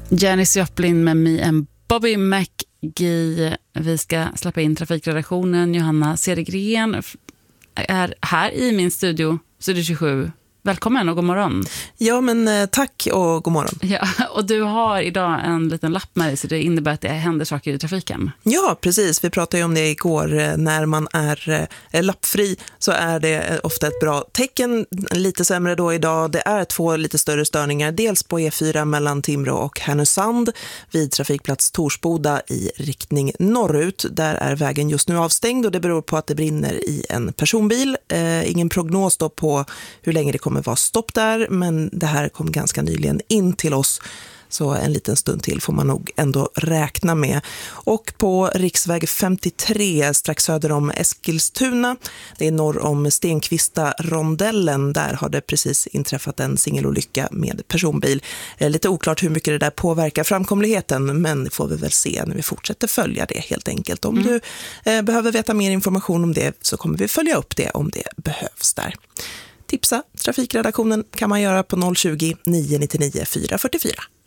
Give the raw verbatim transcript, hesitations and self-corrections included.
Janis Joplin med Me and Bobby McGee. Vi ska släppa in trafikredaktionen. Johanna Cedergren är här i min studio, Studio tjugosju. Välkommen och god morgon. Ja, men tack och god morgon. Ja, och du har idag en liten lapp med dig, så det innebär att det händer saker i trafiken. Ja, precis. Vi pratade ju om det igår. När man är lappfri så är det ofta ett bra tecken. Lite sämre då idag. Det är två lite större störningar. Dels på E fyra mellan Timrå och Härnösand vid trafikplats Torsboda i riktning norrut. Där är vägen just nu avstängd och det beror på att det brinner i en personbil. Eh, ingen prognos då på hur länge det kommer vara stopp där, men det här kom ganska nyligen in till oss, så en liten stund till får man nog ändå räkna med. Och på riksväg femtiotre strax söder om Eskilstuna, det är norr om Stenkvista-rondellen, där har det precis inträffat en singelolycka med personbil. Lite oklart hur mycket det där påverkar framkomligheten, men det får vi väl se när vi fortsätter följa det helt enkelt. Om mm. du eh, behöver veta mer information om det så kommer vi följa upp det om det behövs där. Tipsa trafikredaktionen kan man göra på noll tjugo, nio nio nio, fyra fyra fyra.